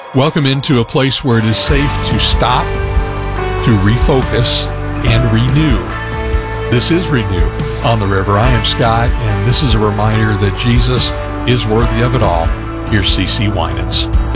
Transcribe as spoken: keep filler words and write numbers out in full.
Welcome into a place where it is safe to stop, to refocus, and renew. This is Renew on the River. I am Scott, and this is a reminder that Jesus is worthy of it all. Here's C C Winans.